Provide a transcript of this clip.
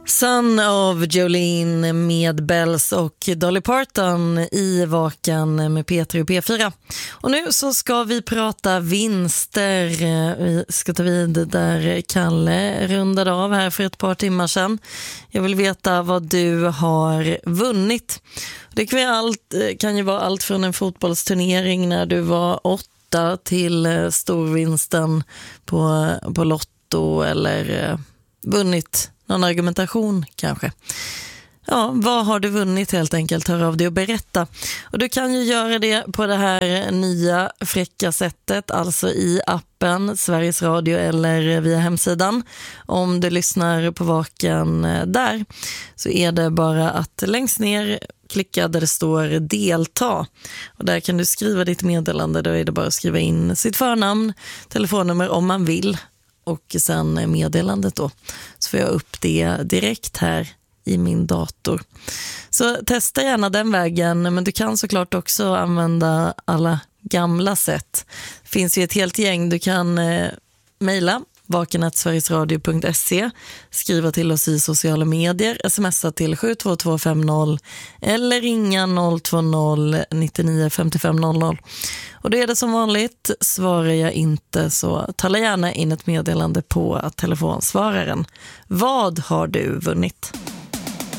Son of Jolene med Bells och Dolly Parton i Vakan med P3 och P4. Och nu så ska vi prata vinster. Vi ska ta vid där Kalle rundade av här för ett par timmar sedan. Jag vill veta vad du har vunnit. Det kan ju vara allt från en fotbollsturnering när du var 8 till storvinsten på Lotto eller vunnit någon argumentation kanske. Ja, vad har du vunnit helt enkelt? Hör av dig och berätta. Och du kan ju göra det på det här nya fräcka sättet, alltså i appen Sveriges Radio eller via hemsidan. Om du lyssnar på Vakan där så är det bara att längst ner klicka där det står delta. Och där kan du skriva ditt meddelande. Då är det bara att skriva in sitt förnamn, telefonnummer om man vill. Och sen meddelandet då. Så får jag upp det direkt här i min dator. Så testa gärna den vägen. Men du kan såklart också använda alla gamla sätt. Det finns ju ett helt gäng. Du kan mejla vakan@sverigesradio.se, skriva till oss i sociala medier, smsa till 72250 eller ringa 020 99 55 00. Och det är det som vanligt, svarar jag inte så tala gärna in ett meddelande på telefonsvararen. Vad har du vunnit?